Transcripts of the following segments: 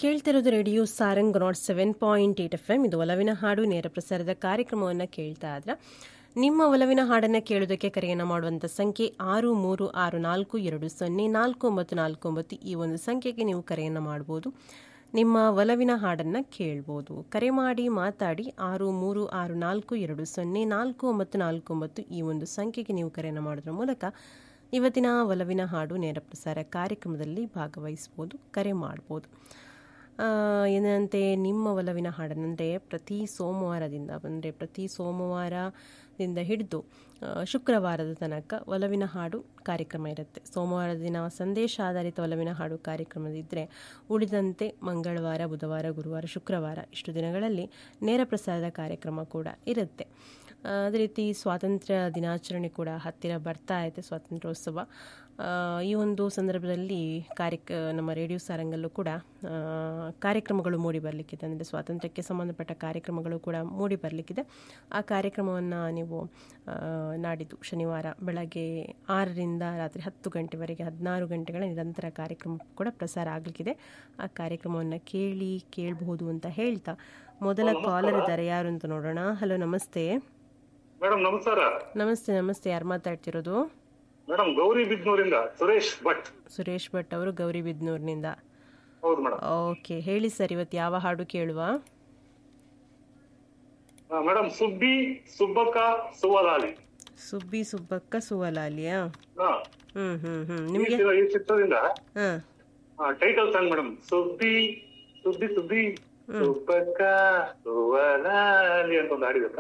ಕೇಳ್ತಿರೋದು radio Sarang 7.8 FM. ಇದು ಒಲವಿನ ಹಾಡು ನೇರ ಪ್ರಸಾರದ ಕಾರ್ಯಕ್ರಮವನ್ನು ಕೇಳ್ತಾ ಇದ್ರೆ ನಿಮ್ಮ ಒಲವಿನ ಹಾಡನ್ನು ಕೇಳೋದಕ್ಕೆ ಕರೆಯನ್ನು ಮಾಡುವಂಥ ಸಂಖ್ಯೆ 6364204949 ಈ ಒಂದು ಸಂಖ್ಯೆಗೆ ನೀವು ಕರೆಯನ್ನು ಮಾಡ್ಬೋದು. ನಿಮ್ಮ ಒಲವಿನ ಹಾಡನ್ನು ಕೇಳ್ಬೋದು. ಕರೆ ಮಾಡಿ ಮಾತಾಡಿ 6364204949 ಈ ಒಂದು ಸಂಖ್ಯೆಗೆ ನೀವು ಕರೆಯನ್ನು ಮಾಡೋದ್ರ ಮೂಲಕ ಇವತ್ತಿನ ಒಲವಿನ ಹಾಡು ನೇರ ಪ್ರಸಾರ ಕಾರ್ಯಕ್ರಮದಲ್ಲಿ ಭಾಗವಹಿಸ್ಬೋದು, ಕರೆ ಮಾಡ್ಬೋದು. ಏನಂತೆ ನಿಮ್ಮ ಒಲವಿನ ಹಾಡನ್ನಂತೆ ಪ್ರತಿ ಸೋಮವಾರದಿಂದ ಪ್ರತಿ ಸೋಮವಾರದಿಂದ ಹಿಡಿದು ಶುಕ್ರವಾರದ ತನಕ ಒಲವಿನ ಹಾಡು ಕಾರ್ಯಕ್ರಮ ಇರುತ್ತೆ. ಸೋಮವಾರದ ದಿನ ಸಂದೇಶ ಆಧಾರಿತ ಒಲವಿನ ಹಾಡು ಕಾರ್ಯಕ್ರಮದಿದ್ದರೆ ಉಳಿದಂತೆ ಮಂಗಳವಾರ, ಬುಧವಾರ, ಗುರುವಾರ, ಶುಕ್ರವಾರ ಇಷ್ಟು ದಿನಗಳಲ್ಲಿ ನೇರ ಪ್ರಸಾರದ ಕಾರ್ಯಕ್ರಮ ಕೂಡ ಇರುತ್ತೆ. ಅದೇ ರೀತಿ ಸ್ವಾತಂತ್ರ್ಯ ದಿನಾಚರಣೆ ಕೂಡ ಹತ್ತಿರ ಬರ್ತಾ ಇದೆ, ಸ್ವಾತಂತ್ರ್ಯೋತ್ಸವ. ಈ ಒಂದು ಸಂದರ್ಭದಲ್ಲಿ ನಮ್ಮ ರೇಡಿಯೋ ಸಾರಂಗಲ್ಲೂ ಕೂಡ ಕಾರ್ಯಕ್ರಮಗಳು ಮೂಡಿ ಬರಲಿಕ್ಕಿದೆ. ಅಂದರೆ ಸ್ವಾತಂತ್ರ್ಯಕ್ಕೆ ಸಂಬಂಧಪಟ್ಟ ಕಾರ್ಯಕ್ರಮಗಳು ಕೂಡ ಮೂಡಿ ಬರಲಿಕ್ಕಿದೆ. ಆ ಕಾರ್ಯಕ್ರಮವನ್ನು ನೀವು ನಾಡಿದ್ದು ಶನಿವಾರ ಬೆಳಗ್ಗೆ 6ರಿಂದ ರಾತ್ರಿ 10 ಗಂಟೆವರೆಗೆ 16 ಗಂಟೆಗಳ ನಿರಂತರ ಕಾರ್ಯಕ್ರಮ ಕೂಡ ಪ್ರಸಾರ ಆಗಲಿಕ್ಕಿದೆ. ಆ ಕಾರ್ಯಕ್ರಮವನ್ನು ಕೇಳಬಹುದು ಅಂತ ಹೇಳ್ತಾ ಮೊದಲ ಕಾಲರ್ ಇದ್ದಾರೆ, ಯಾರು ಅಂತ ನೋಡೋಣ. ಹಲೋ, ನಮಸ್ತೆ ಮೇಡಮ್. ನಮಸ್ಕಾರ. ನಮಸ್ತೆ. ಯಾರು ಮಾತಾಡ್ತಿರೋದು? ಮೇಡಮ್, ಗೌರಿಬಿದನೂರಿಂದ ಸುರೇಶ್ ಭಟ್ ಅವರು ಗೌರಿಬಿದನೂರಿನಿಂದ. ಹೌದು ಮೇಡಮ್. ಓಕೆ, ಹೇಳಿ ಸರ್, ಇವತ್ತು ಯಾವ ಹಾಡು ಕೇಳುವ? ಮೇಡಮ್, ಸುಬ್ಬಿ ಸುಬ್ಬಕ್ಕ ಸುವಲಾಲಿ. ಸುಬ್ಬಿ ಸುಬ್ಬಕ್ಕ ಸುವಲಾಲಿಯಾ? ನಿಮಗೆ ಈ ಚಿತ್ರದಿಂದ title song madam. Subbi Subbi Subbi Subbakka ಸುವಲಾಲಿ ಅಂತ ಒಂದು ಹಾಡಿದ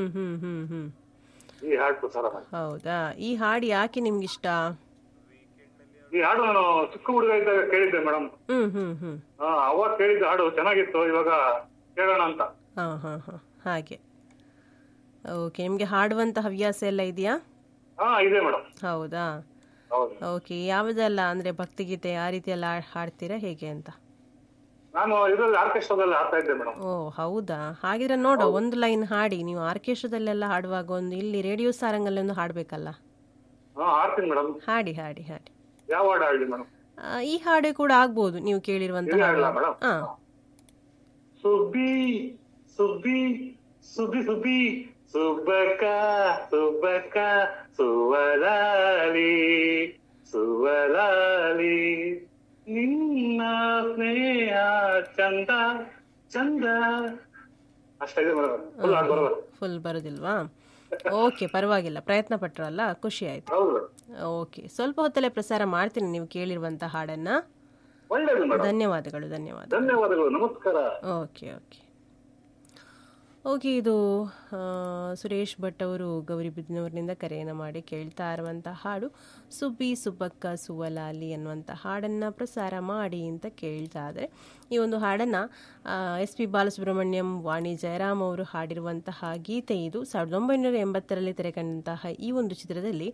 ಈ ಹಾಡು ಪ್ರಸಾರ. ಹೌದಾ? ಈ ಹಾಡು ಯಾಕೆ ನಿಮ್ಗೆ ಇಷ್ಟ? ಈ ಹಾಡು ನಾನು ಚಿಕ್ಕ ಹುಡುಗ ಇದ್ದಾಗ ಕೇಳಿದ್ದೆ ಮೇಡಮ್. ಅವಾಗ ಕೇಳಿದ್ದ ಹಾಡು ಚೆನ್ನಾಗಿತ್ತು, ಇವಾಗ ಕೇಳೋಣ ಅಂತ. ಹಾಗೆ. ಓಕೆ, ನಿಮ್ಗೆ ಹಾಡುವಂತ ಹವ್ಯಾಸ ಎಲ್ಲ ಇದೆಯಾ? ಇದೆ ಮೇಡಮ್. ಹೌದಾ? ಓಕೆ, ಯಾವುದೆಲ್ಲ ಅಂದ್ರೆ ಭಕ್ತಿಗೀತೆ ಆ ರೀತಿ ಎಲ್ಲ ಹಾಡ್ತೀರಾ ಹೇಗೆ ಅಂತ? ನಾನು ಇದರಲ್ಲಿ ಆರ್ಕೆಸ್ಟ್ರಾದಲ್ಲಿ ಹಾಡ್ತಾ ಇದ್ದೆ ಮೇಡಮ್. ಓ ಹೌದಾ? ಹಾಗಿದ್ರೆ ನೋಡು, ಒಂದು ಲೈನ್ ಹಾಡಿ. ನೀವು ಆರ್ಕೆಸ್ಟ್ರಾದಲ್ಲೆಲ್ಲ ಹಾಡುವಾಗ ಒಂದು ಇಲ್ಲಿ ರೇಡಿಯೋ ಸಾರಂಗಲ್ಲಿ ಒಂದು ಹಾಡ್ಬೇಕಲ್ಲ. ಹಾಡ್ತೀನಿ ಮೇಡಮ್. ಹಾಡಿ. ಯಾವ ಹಾಡು ಹಾಡಿ ಮೇಡಮ್? ಈ ಹಾಡೆ ಕೂಡ ಆಗ್ಬಹುದು, ನೀವು ಕೇಳಿರುವಂತ ಹಾಡು. ಸುಬ್ಬಿ ಸುಬ್ಬಿ ಸುಬ್ಬಿ ಸುಬ್ಬಿ ಸುಬ್ಬಕ್ಕ ಸುಬ್ಬಕ್ಕ ಸುವಲಾಲಿ ಸುವಲಾಲಿ ನಿನ್ನ ಸ್ನೇಹ ಚಂದ ಚಂದ. ಅಷ್ಟಿದೆ ಮೇಡಮ್. ಫುಲ್ ಬರೋದಿಲ್ವಾ? ಓಕೆ, ಪರವಾಗಿಲ್ಲ, ಪ್ರಯತ್ನ ಪಟ್ರಲ್ಲ, ಖುಷಿ ಆಯ್ತು. ಓಕೆ, ಸ್ವಲ್ಪ ಹೊತ್ತಲ್ಲೇ ಪ್ರಸಾರ ಮಾಡ್ತೀನಿ ನೀವು ಕೇಳಿರುವಂತ ಹಾಡನ್ನ. ಧನ್ಯವಾದಗಳು. ನಮಸ್ಕಾರ. ಓಕೆ, ಇದು ಸುರೇಶ್ ಭಟ್ ಅವರು ಗೌರಿಬಿದನೂರಿನಿಂದ ಕರೆಯನ್ನು ಮಾಡಿ ಕೇಳ್ತಾ ಇರುವಂಥ ಹಾಡು ಸುಬ್ಬಿ ಸುಬ್ಬಕ್ಕ ಸುವಲಾಲಿ ಅನ್ನುವಂಥ ಹಾಡನ್ನು ಪ್ರಸಾರ ಮಾಡಿ ಅಂತ ಕೇಳ್ತಾ ಇದ್ದಾರೆ. ಈ ಒಂದು ಹಾಡನ್ನು SP ಬಾಲಸುಬ್ರಹ್ಮಣ್ಯಂ, ವಾಣಿ ಜಯರಾಮ್ ಅವರು ಹಾಡಿರುವಂತಹ ಗೀತೆ ಇದು. 1980ರಲ್ಲಿ ತೆರೆಕಂಡಂತಹ ಈ ಒಂದು ಚಿತ್ರದಲ್ಲಿ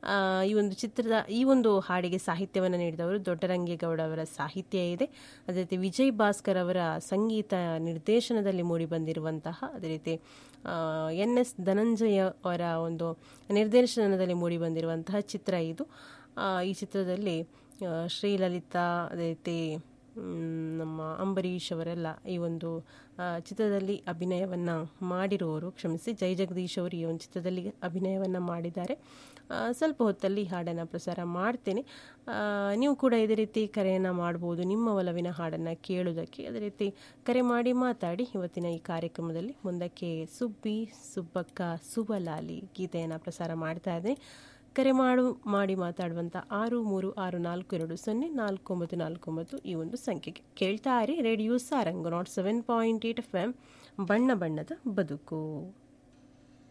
ಈ ಒಂದು ಹಾಡಿಗೆ ಸಾಹಿತ್ಯವನ್ನು ನೀಡಿದವರು ದೊಡ್ಡರಂಗೇಗೌಡ ಅವರ ಸಾಹಿತ್ಯ ಇದೆ. ಅದೇ ರೀತಿ ವಿಜಯ್ ಭಾಸ್ಕರ್ ಅವರ ಸಂಗೀತ ನಿರ್ದೇಶನದಲ್ಲಿ ಮೂಡಿ ಬಂದಿರುವಂತಹ, ಅದೇ ರೀತಿ NS ಧನಂಜಯ ಅವರ ಒಂದು ನಿರ್ದೇಶನದಲ್ಲಿ ಮೂಡಿ ಬಂದಿರುವಂತಹ ಚಿತ್ರ ಇದು. ಈ ಚಿತ್ರದಲ್ಲಿ ಶ್ರೀಲಲಿತಾ, ಅದೇ ರೀತಿ ನಮ್ಮ ಅಂಬರೀಷ್ ಅವರೆಲ್ಲ ಈ ಒಂದು ಚಿತ್ರದಲ್ಲಿ ಅಭಿನಯವನ್ನು ಮಾಡಿರುವವರು, ಕ್ಷಮಿಸಿ, ಜೈ ಜಗದೀಶ್ ಅವರು ಈ ಒಂದು ಚಿತ್ರದಲ್ಲಿ ಅಭಿನಯವನ್ನು ಮಾಡಿದ್ದಾರೆ. ಸ್ವಲ್ಪ ಹೊತ್ತಲ್ಲಿ ಹಾಡನ್ನು ಪ್ರಸಾರ ಮಾಡ್ತೇನೆ. ನೀವು ಕೂಡ ಇದೇ ರೀತಿ ಕರೆಯನ್ನು ಮಾಡ್ಬೋದು ನಿಮ್ಮ ಒಲವಿನ ಹಾಡನ್ನು ಕೇಳೋದಕ್ಕೆ. ಅದೇ ರೀತಿ ಕರೆ ಮಾಡಿ ಮಾತಾಡಿ. ಇವತ್ತಿನ ಈ ಕಾರ್ಯಕ್ರಮದಲ್ಲಿ ಮುಂದಕ್ಕೆ ಸುಬ್ಬಿ ಸುಬ್ಬಕ್ಕ ಸುವಲಾಲಿ ಗೀತೆಯನ್ನು ಪ್ರಸಾರ ಮಾಡ್ತಾ ಇದ್ದೇನೆ. ಕರೆ ಮಾಡಿ ಮಾತಾಡುವಂಥ 6364204949 ಈ ಒಂದು ಸಂಖ್ಯೆಗೆ. ಕೇಳ್ತಾ ಇರಿ ರೇಡಿಯೋ ಸಾರಂಗ್ 7.8 FM. ಬಣ್ಣ ಬಣ್ಣದ ಬದುಕು.